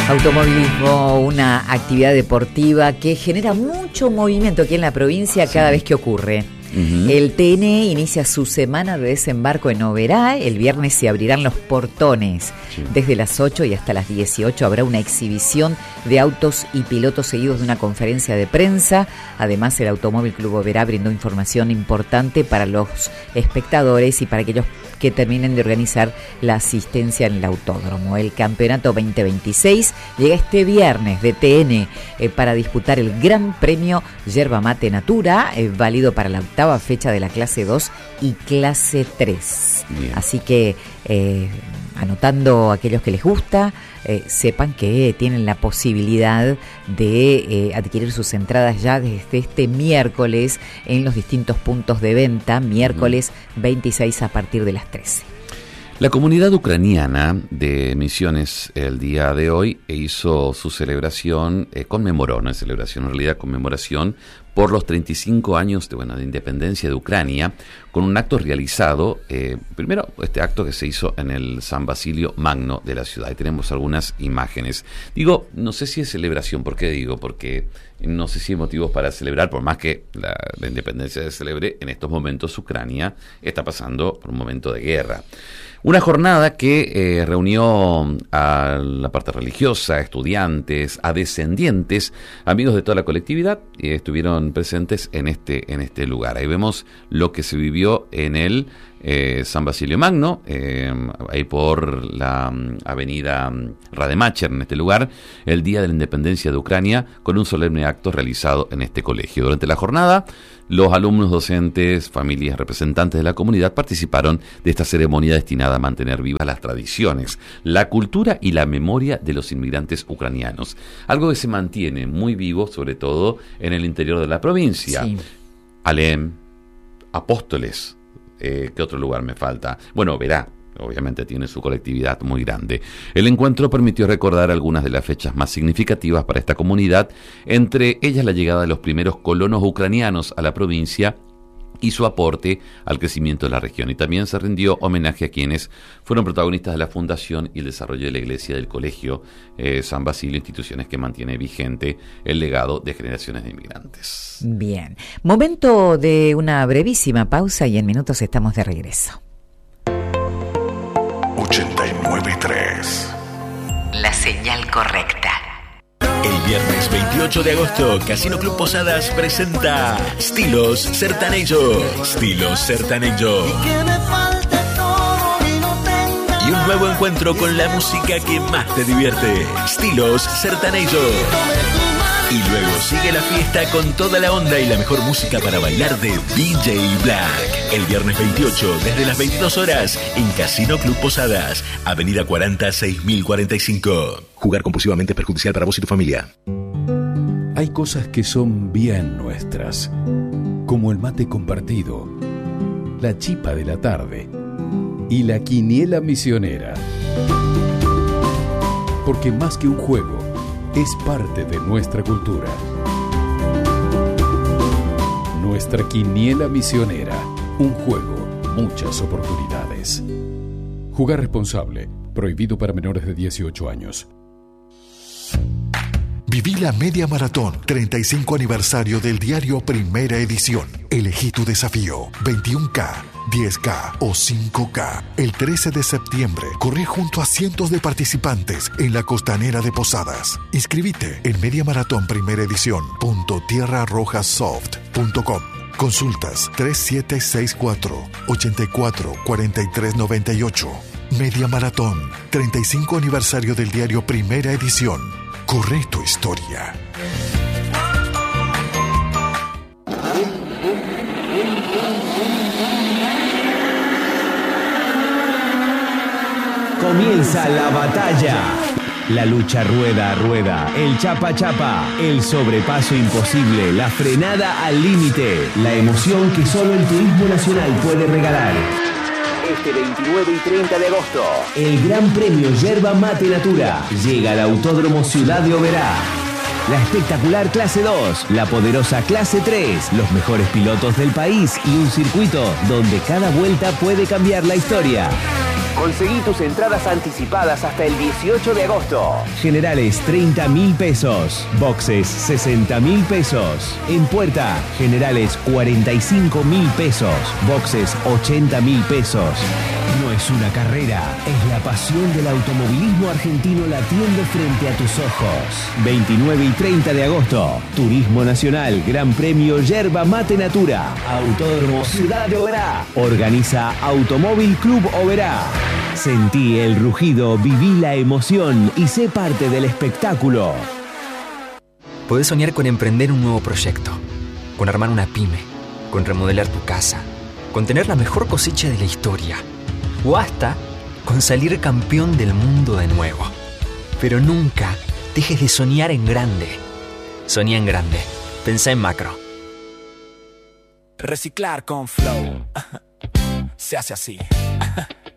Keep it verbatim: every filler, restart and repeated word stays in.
Automovilismo, una actividad deportiva que genera mucho movimiento aquí en la provincia cada sí. vez que ocurre. Uh-huh. El T N inicia su semana de desembarco en Oberá. El viernes se abrirán los portones. Sí. Desde las ocho y hasta las dieciocho habrá una exhibición de autos y pilotos seguidos de una conferencia de prensa. Además, el Automóvil Club Oberá brindó información importante para los espectadores y para aquellos que terminen de organizar la asistencia en el autódromo. El campeonato veinte veintiséis llega este viernes de T N eh, para disputar el Gran Premio Yerba Mate Natura, eh, válido para la octava fecha de la clase dos y clase tres. Bien. Así que eh, anotando a aquellos que les gusta, eh, sepan que tienen la posibilidad de eh, adquirir sus entradas ya desde este miércoles en los distintos puntos de venta, miércoles veintiséis a partir de las trece. La comunidad ucraniana de Misiones el día de hoy hizo su celebración, eh, conmemoró, no es celebración, en realidad conmemoración por los treinta y cinco años de, bueno, de independencia de Ucrania, con un acto realizado, eh, primero este acto que se hizo en el San Basilio Magno de la ciudad. Ahí tenemos algunas imágenes. Digo, no sé si es celebración, ¿por qué digo? Porque no sé si hay motivos para celebrar, por más que la, la independencia se celebre, en estos momentos Ucrania está pasando por un momento de guerra. Una jornada que eh, reunió a la parte religiosa, a estudiantes, a descendientes, amigos de toda la colectividad, y estuvieron presentes en este, en este lugar. Ahí vemos lo que se vivió en el eh, San Basilio Magno, eh, ahí por la um, avenida um, Rademacher, en este lugar, el Día de la Independencia de Ucrania, con un solemne acto realizado en este colegio. Durante la jornada, los alumnos, docentes, familias, representantes de la comunidad participaron de esta ceremonia destinada a mantener vivas las tradiciones, la cultura y la memoria de los inmigrantes ucranianos. Algo que se mantiene muy vivo, sobre todo en el interior de la provincia. Sí. Alem, Apóstoles, eh, ¿qué otro lugar me falta? Bueno, Oberá. Obviamente tiene su colectividad muy grande. El encuentro permitió recordar algunas de las fechas más significativas para esta comunidad, entre ellas la llegada de los primeros colonos ucranianos a la provincia y su aporte al crecimiento de la región. Y también se rindió homenaje a quienes fueron protagonistas de la fundación y el desarrollo de la iglesia del colegio eh, San Basilio, instituciones que mantiene vigente el legado de generaciones de inmigrantes. Bien, momento de una brevísima pausa y en minutos estamos de regreso. ochenta y nueve punto tres. La señal correcta. El viernes veintiocho de agosto, Casino Club Posadas presenta Stilos Sertanejo. Stilos Sertanejo. Y un nuevo encuentro con la música que más te divierte. Stilos Sertanejo. Y luego sigue la fiesta con toda la onda y la mejor música para bailar de D J Black. El viernes veintiocho, desde las veintidós horas, en Casino Club Posadas, Avenida cuarenta, seis mil cuarenta y cinco. Jugar compulsivamente es perjudicial para vos y tu familia. Hay cosas que son bien nuestras, como el mate compartido, la chipa de la tarde y la quiniela misionera. Porque más que un juego, es parte de nuestra cultura. Nuestra quiniela misionera. Un juego, muchas oportunidades. Jugar responsable. Prohibido para menores de dieciocho años. Viví la media maratón, treinta y cinco aniversario del diario Primera Edición. Elegí tu desafío, veintiuno K, diez K o cinco K. El trece de septiembre, corrí junto a cientos de participantes en la costanera de Posadas. Inscribite en mediamaratón primera edición punto tierra roja soft punto com. Consultas tres siete seis cuatro, ocho cuatro, cuatro tres nueve ocho. Media Maratón, treinta y cinco aniversario del diario Primera Edición. Corre tu historia. Comienza la batalla. La lucha rueda a rueda, el chapa chapa, el sobrepaso imposible, la frenada al límite, la emoción que solo el turismo nacional puede regalar. Este veintinueve y treinta de agosto, el Gran Premio Yerba Mate Natura llega al Autódromo Ciudad de Oberá. La espectacular clase dos, la poderosa clase tres, los mejores pilotos del país y un circuito donde cada vuelta puede cambiar la historia. Conseguí tus entradas anticipadas hasta el dieciocho de agosto. Generales treinta mil pesos. Boxes sesenta mil pesos. En puerta, generales cuarenta y cinco mil pesos. Boxes ochenta mil pesos. No es una carrera, es la pasión del automovilismo argentino latiendo frente a tus ojos. veintinueve y treinta de agosto. Turismo Nacional, Gran Premio Yerba Mate Natura. Autódromo Ciudad de Oberá. Organiza Automóvil Club Oberá. Sentí el rugido, viví la emoción y sé parte del espectáculo. Podés soñar con emprender un nuevo proyecto, con armar una pyme, con remodelar tu casa, con tener la mejor cosecha de la historia, o hasta con salir campeón del mundo de nuevo. Pero nunca dejes de soñar en grande. Soñá en grande. Pensá en macro. Reciclar con Flow se hace así.